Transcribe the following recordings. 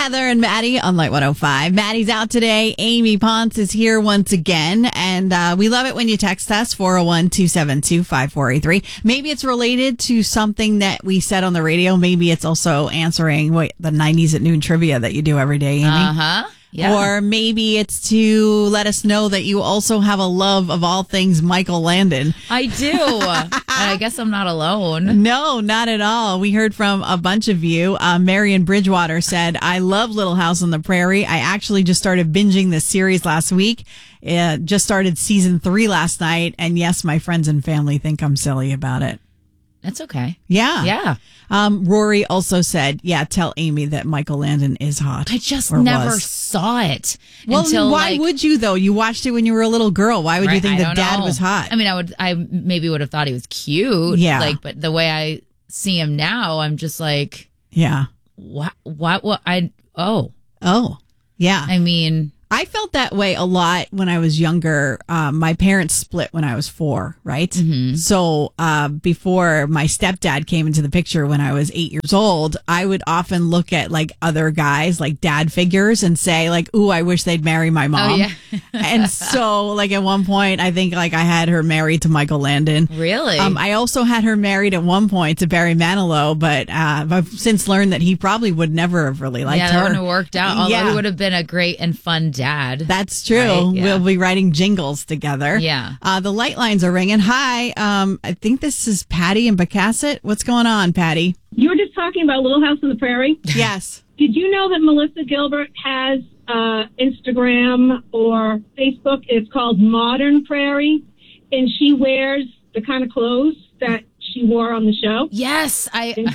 Heather and Maddie on Light 105. Maddie's out today. Amy Ponce is here once again. And we love it when you text us, 401-272-5483. Maybe it's related to something that we said on the radio. Maybe it's also answering the 90s at noon trivia that you do every day, Amy. Uh-huh. Yeah. Or maybe it's to let us know that you also have a love of all things Michael Landon. I do. I guess I'm not alone. No, not at all. We heard from a bunch of you. Marion Bridgewater said, I love Little House on the Prairie. I actually just started binging this series last week. Just started season 3 last night. And yes, my friends and family think I'm silly about it. That's okay. Yeah. Yeah. Rory also said, tell Amy that Michael Landon is hot. I just never saw it. Well, until, why would you, though? You watched it when you were a little girl. Why would you think that dad was hot? I mean, I maybe would have thought he was cute. Yeah. But the way I see him now, I'm just like, yeah. What, yeah. I mean, I felt that way a lot when I was younger. My parents split when I was 4, right? Mm-hmm. So before my stepdad came into the picture when I was 8 years old, I would often look at other guys, like dad figures, and say ooh, I wish they'd marry my mom. Oh, yeah. And so at one point, I think I had her married to Michael Landon. Really? I also had her married at one point to Barry Manilow, but I've since learned that he probably would never have really liked her. Yeah, that wouldn't have worked out. Although he would have been a great and fun dad. That's true. Right? Yeah. We'll be writing jingles together. Yeah. The light lines are ringing. Hi. I think this is Patty in Bacasset. What's going on, Patty? You were just talking about Little House on the Prairie. Yes. Did you know that Melissa Gilbert has Instagram or Facebook? It's called Modern Prairie, and she wears the kind of clothes that she wore on the show. Yes, I did.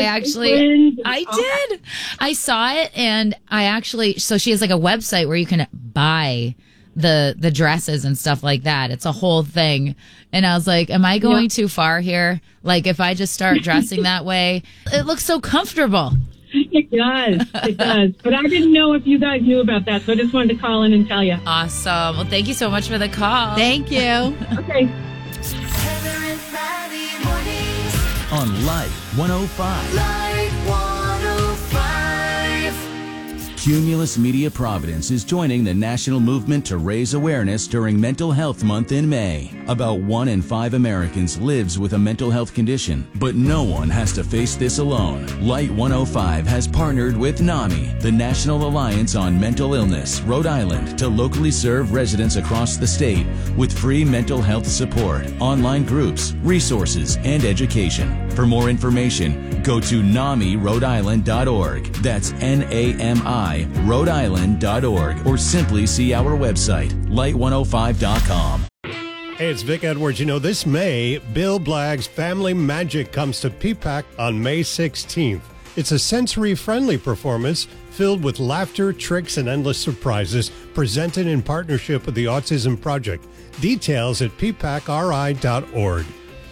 I saw it, and so she has a website where you can buy the dresses and stuff like that. It's a whole thing. And I was like, am I going too far here? If I just start dressing that way, it looks so comfortable. It does. It does. But I didn't know if you guys knew about that, so I just wanted to call in and tell you. Awesome. Well, thank you so much for the call. Thank you. Okay. Heather and Maddie mornings on Light 105. Light 105. Cumulus Media Providence is joining the national movement to raise awareness during Mental Health Month in May. About 1 in 5 Americans lives with a mental health condition, but no one has to face this alone. Light 105 has partnered with NAMI, the National Alliance on Mental Illness, Rhode Island, to locally serve residents across the state with free mental health support, online groups, resources, and education. For more information, go to NAMIRhodeIsland.org. That's NAMI Rhode Island.org, or simply see our website, light105.com. Hey, it's Vic Edwards. This May, Bill Blagg's Family Magic comes to PPAC on May 16th. It's a sensory-friendly performance filled with laughter, tricks, and endless surprises, presented in partnership with the Autism Project. Details at ppacri.org.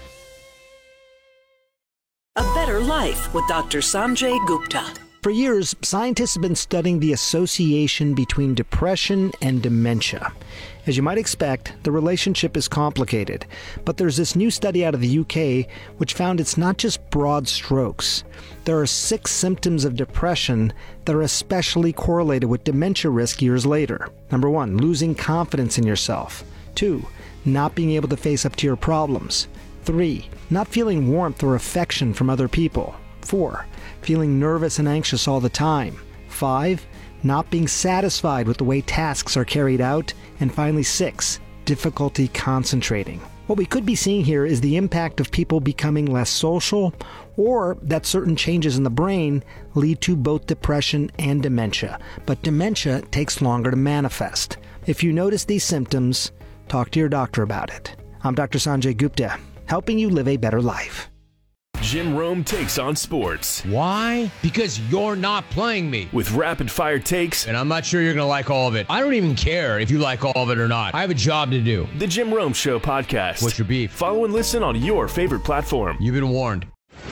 A Better Life with Dr. Sanjay Gupta. For years, scientists have been studying the association between depression and dementia. As you might expect, the relationship is complicated, but there's this new study out of the UK which found it's not just broad strokes. There are 6 symptoms of depression that are especially correlated with dementia risk years later. Number 1, losing confidence in yourself. 2, not being able to face up to your problems. 3, not feeling warmth or affection from other people. 4, feeling nervous and anxious all the time. 5, not being satisfied with the way tasks are carried out. And finally 6, difficulty concentrating. What we could be seeing here is the impact of people becoming less social, or that certain changes in the brain lead to both depression and dementia. But dementia takes longer to manifest. If you notice these symptoms, talk to your doctor about it. I'm Dr. Sanjay Gupta, helping you live a better life. Jim Rome takes on sports. Why? Because you're not playing me. With rapid-fire takes. And I'm not sure you're going to like all of it. I don't even care if you like all of it or not. I have a job to do. The Jim Rome Show podcast. What's your beef? Follow and listen on your favorite platform. You've been warned.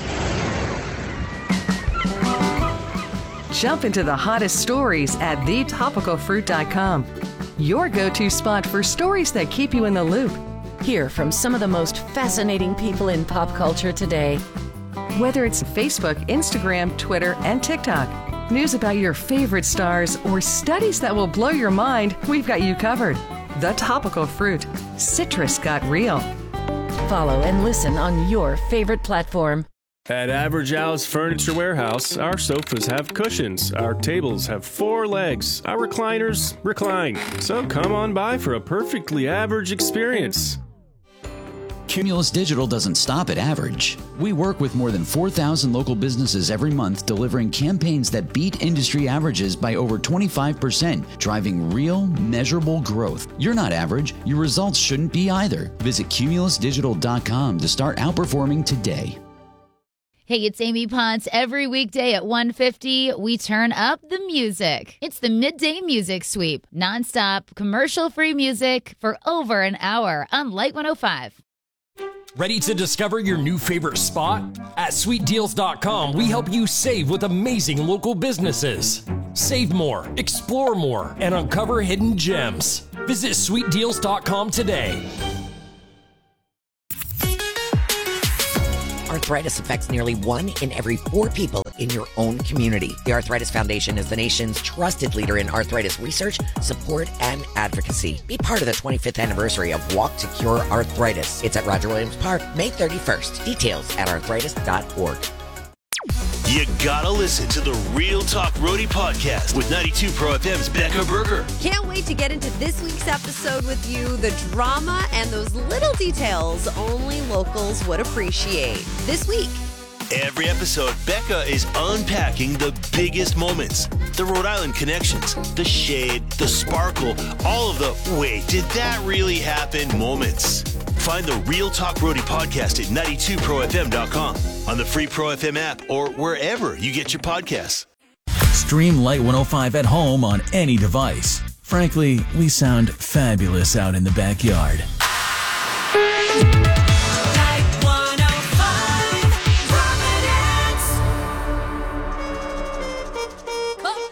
Jump into the hottest stories at thetopicalfruit.com. Your go-to spot for stories that keep you in the loop. Hear from some of the most fascinating people in pop culture today. Whether it's Facebook, Instagram, Twitter, and TikTok, News about your favorite stars or studies that will blow your mind, we've got you covered. The Topical Fruit. Citrus got real. Follow and listen on your favorite platform. At Average Al's Furniture Warehouse, our sofas have cushions, our tables have 4 legs, our recliners recline. So come on by for a perfectly average experience. Cumulus Digital doesn't stop at average. We work with more than 4,000 local businesses every month, delivering campaigns that beat industry averages by over 25%, driving real, measurable growth. You're not average. Your results shouldn't be either. Visit cumulusdigital.com to start outperforming today. Hey, it's Amy Ponce. Every weekday at 1:50, we turn up the music. It's the Midday Music Sweep. Nonstop, commercial-free music for over an hour on Light 105. Ready to discover your new favorite spot? At sweetdeals.com, we help you save with amazing local businesses. Save more, explore more, and uncover hidden gems. Visit sweetdeals.com today. Arthritis affects nearly 1 in every 4 people in your own community. The Arthritis Foundation is the nation's trusted leader in arthritis research, support, and advocacy. Be part of the 25th anniversary of Walk to Cure Arthritis. It's at Roger Williams Park, May 31st. Details at arthritis.org. You gotta listen to the Real Talk Roadie podcast with 92 Pro FM's Becca Berger. Can't wait to get into this week's episode with you. The drama and those little details only locals would appreciate. This week. Every episode, Becca is unpacking the biggest moments, the Rhode Island connections, the shade, the sparkle, all of the wait, did that really happen moments. Find the Real Talk Roadie podcast at 92profm.com, on the free Pro FM app, or wherever you get your podcasts. Stream Light 105 at home on any device. Frankly, we sound fabulous out in the backyard.